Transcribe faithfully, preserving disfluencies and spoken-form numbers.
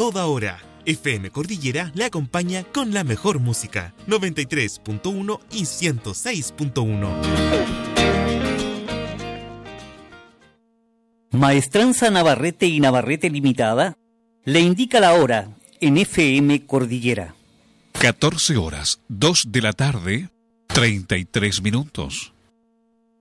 toda hora. F M Cordillera le acompaña con la mejor música. noventa y tres punto uno y ciento seis punto uno. Maestranza Navarrete y Navarrete Limitada le indica la hora en F M Cordillera. catorce horas, dos de la tarde, treinta y tres minutos.